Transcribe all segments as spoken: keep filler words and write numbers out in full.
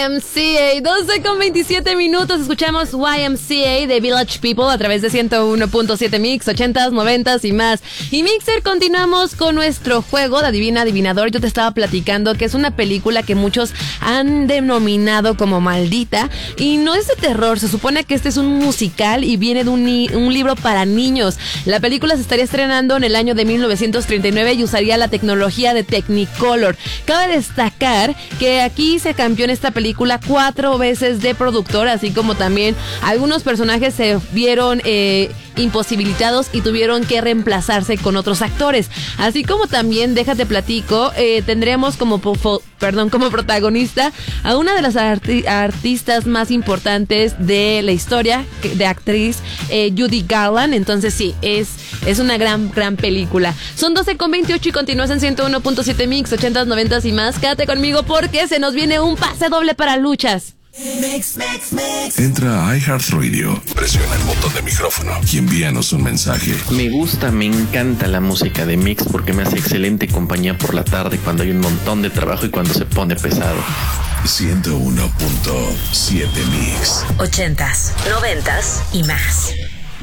Y M C A, doce con veintisiete minutos, escuchamos Y M C A de Village People a través de ciento uno punto siete Mix, ochentas, noventas y más. Y Mixer, continuamos con nuestro juego de Adivina Adivinador. Yo te estaba platicando que es una película que muchos han denominado como maldita y no es de terror, se supone que este es un musical y viene de un, ni- un libro para niños. La película se estaría estrenando en el año de mil novecientos treinta y nueve y usaría la tecnología de Technicolor. Cabe destacar que aquí se cambió en esta película cuatro veces de productor, así como también algunos personajes se vieron eh, imposibilitados y tuvieron que reemplazarse con otros actores. Así como también, déjate platico, eh, tendremos como po- perdón, como protagonista a una de las arti- artistas más importantes de la historia de actriz, eh, Judy Garland. Entonces sí, es, es una gran, gran película. Son doce con veintiocho y continúas en ciento uno punto siete Mix, ochentas, noventas y más. Quédate conmigo porque se nos viene un pase doble para luchas. Mix, mix, mix. Entra a iHeartRadio, presiona el botón de micrófono y envíanos un mensaje. Me gusta, me encanta la música de Mix porque me hace excelente compañía por la tarde cuando hay un montón de trabajo y cuando se pone pesado. ciento uno punto siete Mix. Ochentas, noventas y más.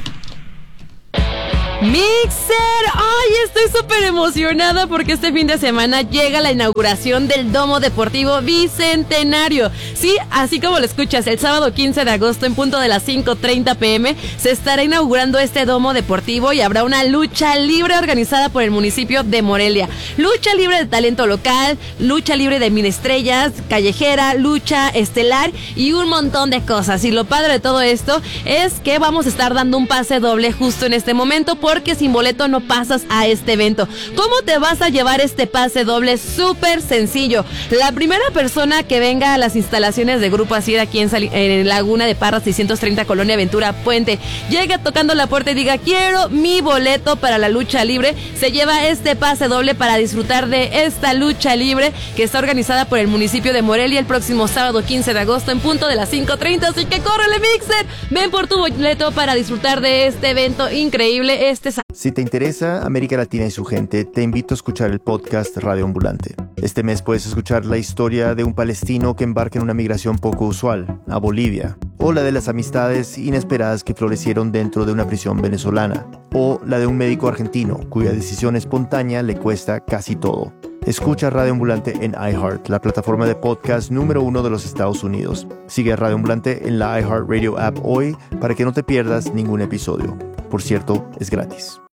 Mixer, ay, estoy súper emocionada porque este fin de semana llega la inauguración del Domo Deportivo Bicentenario. Sí, así como lo escuchas, el sábado quince de agosto en punto de las cinco treinta pm se estará inaugurando este Domo Deportivo y habrá una lucha libre organizada por el municipio de Morelia. Lucha libre de talento local, lucha libre de minestrellas, callejera, lucha estelar y un montón de cosas. Y lo padre de todo esto es que vamos a estar dando un pase doble justo en este momento, porque sin boleto no pasas a este evento. ¿Cómo te vas a llevar este pase doble? Súper sencillo. La primera persona que venga a las instalaciones de Grupo Asir aquí en, Sali- en Laguna de Parras seiscientos treinta, Colonia Ventura Puente, llegue tocando la puerta y diga: quiero mi boleto para la lucha libre, se lleva este pase doble para disfrutar de esta lucha libre que está organizada por el municipio de Morelia el próximo sábado quince de agosto en punto de las cinco treinta. Así que córrele, Mixer, ven por tu boleto para disfrutar de este evento increíble. Este Si te interesa América Latina y su gente, te invito a escuchar el podcast Radio Ambulante. Este mes puedes escuchar la historia de un palestino que embarca en una migración poco usual, a Bolivia, o la de las amistades inesperadas que florecieron dentro de una prisión venezolana, o la de un médico argentino cuya decisión espontánea le cuesta casi todo. Escucha Radio Ambulante en iHeart, la plataforma de podcast número uno de los Estados Unidos. Sigue a Radio Ambulante en la iHeartRadio app hoy para que no te pierdas ningún episodio. Por cierto, es gratis.